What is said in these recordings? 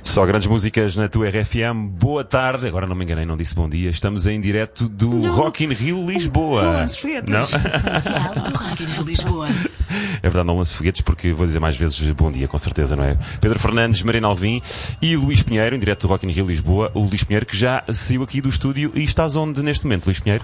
Só grandes músicas na tua RFM. Boa tarde. Agora não me enganei, não disse bom dia. Estamos em direto do Rock in Rio Lisboa. Não lances foguetes. Não? Do Rock in Rio Lisboa. É verdade, não lanço foguetes porque vou dizer mais vezes bom dia, com certeza, não é? Pedro Fernandes, Mariana Alvim e Luís Pinheiro, em direto do Rock in Rio Lisboa. O Luís Pinheiro que já saiu aqui do estúdio e estás onde neste momento, Luís Pinheiro?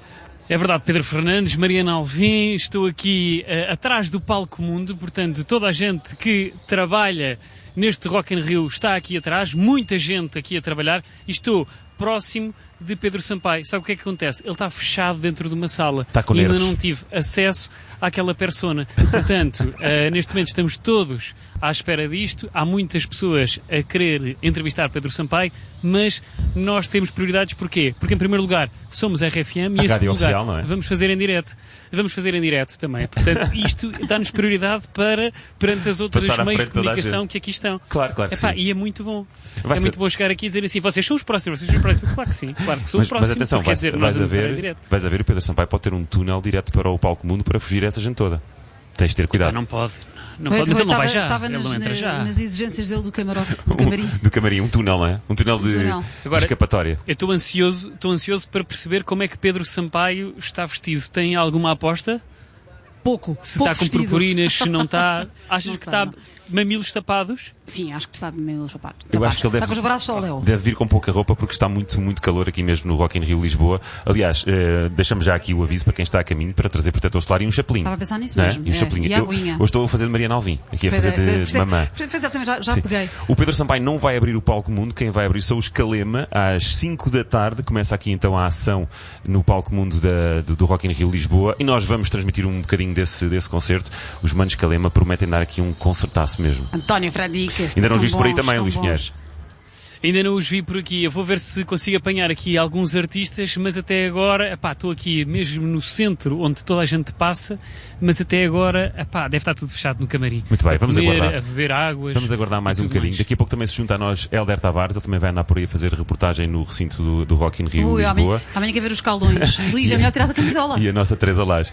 É verdade, Pedro Fernandes, Mariana Alvim, estou aqui atrás do Palco Mundo, portanto toda a gente que trabalha neste Rock in Rio está aqui atrás, muita gente aqui a trabalhar e estou próximo de Pedro Sampaio. Sabe o que é que acontece? Ele está fechado dentro de uma sala e ainda não tive acesso àquela persona. Portanto, neste momento estamos todos à espera disto. Há muitas pessoas a querer entrevistar Pedro Sampaio, mas nós temos prioridades. Porquê? Porque, em primeiro lugar, somos a RFM e, em segundo lugar, não é? vamos fazer em direto. Vamos fazer em direto também. Portanto, isto dá-nos prioridade perante as outras meios de comunicação que aqui estão. Claro que sim. E é muito bom. Vai muito bom chegar aqui e dizer assim, vocês são os próximos, vocês são os próximos. Claro que sim, claro que sou o próximo. Mas atenção, quer dizer, vais a ver, o Pedro Sampaio pode ter um túnel direto para o Palco Mundo para fugir a essa gente toda. Tens de ter cuidado. Não pode. Não pode, mas ele não vai já. Estava ele não entra já. nas exigências dele do camarote, do camarim. Do camarim, um túnel, não é? Um túnel de escapatória. Eu estou ansioso para perceber como é que Pedro Sampaio está vestido. Tem alguma aposta? Pouco. Se está com purpurinas, se não está. Achas que está mamilos tapados? Sim, acho que está de mamilos tapados. Eu acho que ele está com os braços ao léu. Deve vir com pouca roupa porque está muito, muito calor aqui mesmo no Rock in Rio Lisboa. Aliás, deixamos já aqui o aviso para quem está a caminho para trazer protetor solar e um chapelinho. Estava a pensar nisso não mesmo. E um chapelinho. E a aguinha. Eu estou a fazer de Mariana Alvim, aqui a fazer de mamã. Exatamente, já peguei. O Pedro Sampaio não vai abrir o Palco Mundo, quem vai abrir são os Calema, às 5 da tarde. Começa aqui então a ação no Palco Mundo do Rock in Rio Lisboa e nós vamos transmitir um bocadinho desse concerto. Os manos Calema prometem dar aqui um concertaço mesmo. António Fradique. Ainda não os viste por aí também, Luís Pinheiro? Ainda não os vi por aqui. Eu vou ver se consigo apanhar aqui alguns artistas, mas até agora, estou aqui mesmo no centro onde toda a gente passa, mas até agora, deve estar tudo fechado no camarim. Muito bem, vamos aguardar. A beber águas. Vamos aguardar mais um bocadinho. Daqui a pouco também se junta a nós Hélder Tavares, ele também vai andar por aí a fazer reportagem no recinto do Rock in Rio Lisboa. Amanhã quer ver os caldões. Luís, é melhor tirar a camisola. E a nossa Teresa Lage.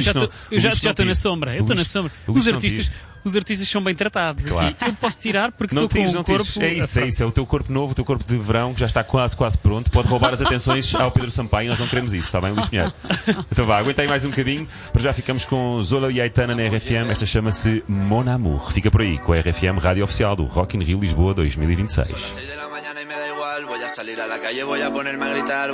Eu já estou na sombra. Eu estou na sombra. Os artistas são bem tratados. Claro. Eu posso tirar porque estou com um corpo... É isso. É o teu corpo novo, o teu corpo de verão, que já está quase pronto. Pode roubar as atenções ao Pedro Sampaio. Nós não queremos isso, está bem, Luís Pinheiro? Então vá, aguenta aí mais um bocadinho. Para já ficamos com Zola e Aitana na RFM. Esta chama-se Mon Amour. Fica por aí, com a RFM, rádio oficial do Rock in Rio Lisboa 2026.